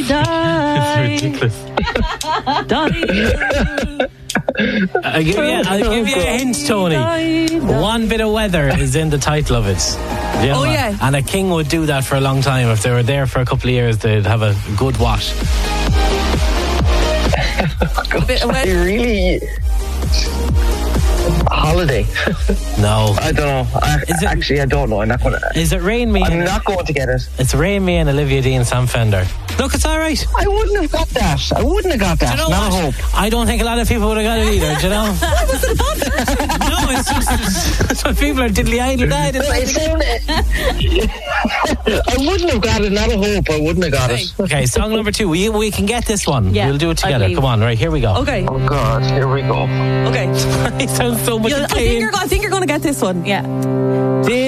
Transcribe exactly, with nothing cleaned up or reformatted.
Die. It's ridiculous. Die. I'll give you, I'll give you a hint, Tony. One bit of weather is in the title of it. You know, Oh, yeah. And a king would do that for a long time. If they were there for a couple of years, they'd have a good wash. A bit of I weather. really. Holiday. No. I don't know. I, Is it- actually, I don't know. I'm not going to. Is it Rain Me? I'm and- not going to get it. It's Rain Me and Olivia Dean, Sam Fender. Look, it's all right. I wouldn't have got that. I wouldn't have got that. You know not what? a hope. I don't think a lot of people would have got it either, do you know? No, it's just it's what people are diddly idle died. It sounded- I wouldn't have got it. Not a hope. I wouldn't have got it. Okay, song number two. We, we can get this one. Yeah, we'll do it I together. believe. Come on, right, here we go. Okay. Oh God! Here we go. Okay. He sounds so much You'll- I pain. think you're. go- I think you're going to get this one. Yeah.